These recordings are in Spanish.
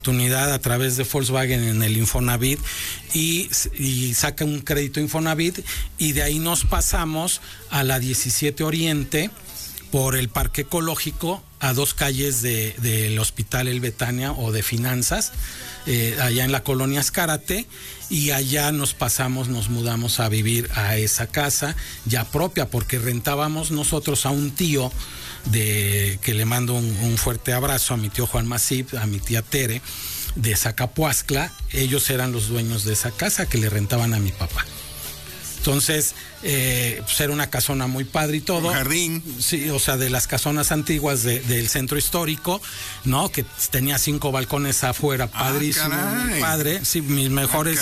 oportunidad a través de Volkswagen en el Infonavit y saca un crédito Infonavit, y de ahí nos pasamos a la 17 Oriente por el Parque Ecológico a 2 calles del Hospital El Betania o de Finanzas, allá en la colonia Azcárate, y allá nos mudamos a vivir a esa casa ya propia, porque rentábamos nosotros a un tío que le mando un fuerte abrazo, a mi tío Juan Masip, a mi tía Tere de Zacapuazcla. Ellos eran los dueños de esa casa que le rentaban a mi papá. Entonces, pues era una casona muy padre y todo. Un jardín. Sí, o sea, de las casonas antiguas del centro histórico, ¿no? Que tenía 5 balcones afuera, padrísimo, caray. padre. Sí, mis mejores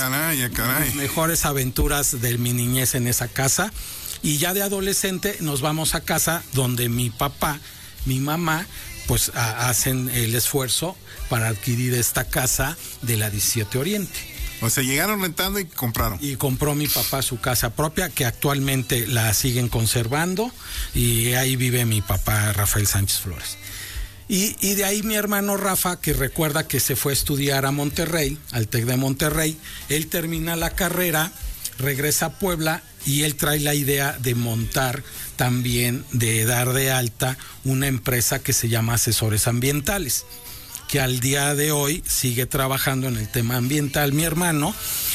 aventuras de mi niñez en esa casa. Y ya de adolescente nos vamos a casa donde mi papá, mi mamá, pues hacen el esfuerzo para adquirir esta casa de la 17 Oriente. O sea, llegaron rentando y compraron. Y compró mi papá su casa propia, que actualmente la siguen conservando, y ahí vive mi papá Rafael Sánchez Flores. Y de ahí mi hermano Rafa, que recuerda que se fue a estudiar a Monterrey, al TEC de Monterrey, él termina la carrera, regresa a Puebla, y él trae la idea de montar también, de dar de alta una empresa que se llama Asesores Ambientales, que al día de hoy sigue trabajando en el tema ambiental mi hermano,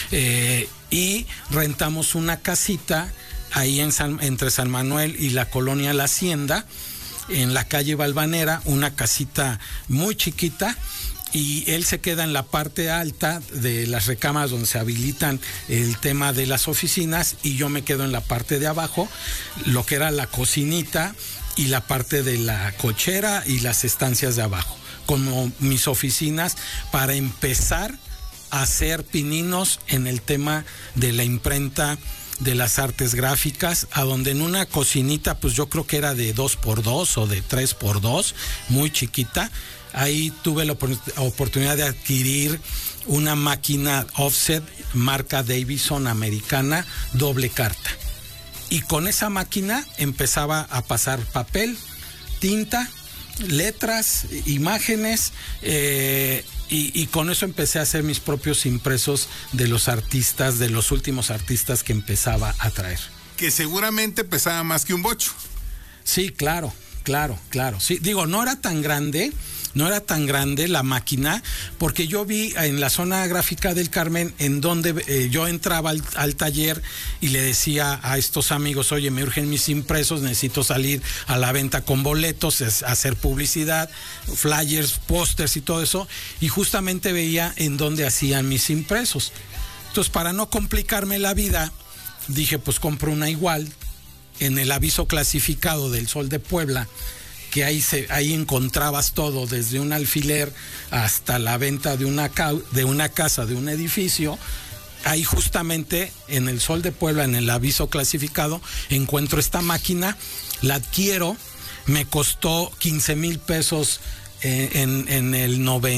y rentamos una casita ahí entre San Manuel y la colonia La Hacienda, en la calle Valvanera, una casita muy chiquita, y él se queda en la parte alta de las recámaras donde se habilitan el tema de las oficinas, y yo me quedo en la parte de abajo, lo que era la cocinita y la parte de la cochera y las estancias de abajo, como mis oficinas para empezar a hacer pininos en el tema de la imprenta de las artes gráficas, a donde en una cocinita, pues yo creo que era de 2x2 o de 3x2, muy chiquita. Ahí tuve la oportunidad de adquirir una máquina offset marca Davison americana, doble carta. Y con esa máquina empezaba a pasar papel, tinta, letras, imágenes, y con eso empecé a hacer mis propios impresos de los artistas, de los últimos artistas que empezaba a traer. Que seguramente pesaba más que un bocho. Sí, claro. Sí, digo, no era tan grande la máquina, porque yo vi en la zona gráfica del Carmen, en donde yo entraba al taller y le decía a estos amigos: oye, me urgen mis impresos, necesito salir a la venta con boletos, hacer publicidad, flyers, pósters y todo eso, y justamente veía en dónde hacían mis impresos. Entonces, para no complicarme la vida, dije, pues compro una igual. En el aviso clasificado del Sol de Puebla, que ahí encontrabas todo, desde un alfiler hasta la venta de una casa, de un edificio. Ahí justamente en el Sol de Puebla, en el aviso clasificado, encuentro esta máquina, la adquiero, me costó 15,000 pesos en el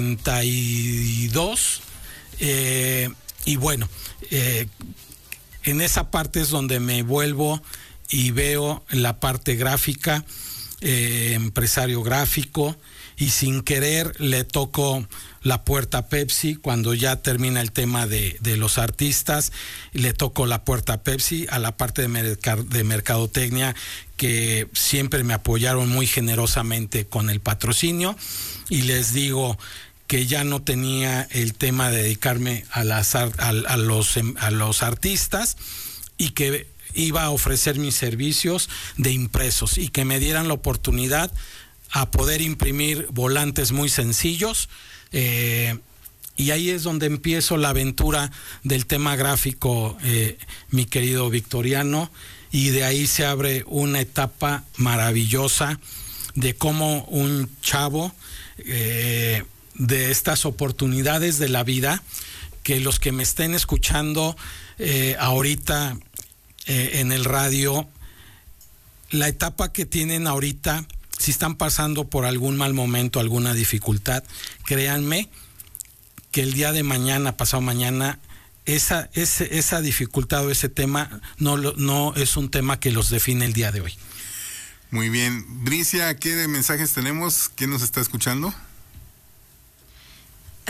92, y bueno, en esa parte es donde me vuelvo y veo la parte gráfica, empresario gráfico, y sin querer le toco la puerta a Pepsi cuando ya termina el tema de los artistas. Le toco la puerta a Pepsi, a la parte de mercadotecnia, que siempre me apoyaron muy generosamente con el patrocinio, y les digo que ya no tenía el tema de dedicarme a los artistas, y que iba a ofrecer mis servicios de impresos, y que me dieran la oportunidad a poder imprimir volantes muy sencillos, y ahí es donde empiezo la aventura del tema gráfico, mi querido Victoriano, y de ahí se abre una etapa maravillosa de cómo un chavo, de estas oportunidades de la vida, que los que me estén escuchando ahorita en el radio, la etapa que tienen ahorita, si están pasando por algún mal momento, alguna dificultad, créanme que el día de mañana, pasado mañana, esa dificultad o ese tema no es un tema que los define el día de hoy. Muy bien. Bricia, ¿qué mensajes tenemos? ¿Quién nos está escuchando?